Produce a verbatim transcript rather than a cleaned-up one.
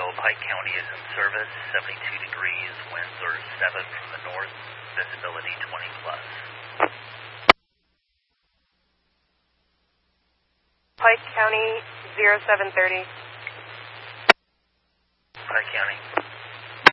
Pike County is in service, seventy-two degrees, winds are seven from the north, visibility twenty plus. Pike County, zero seven thirty. Pike County.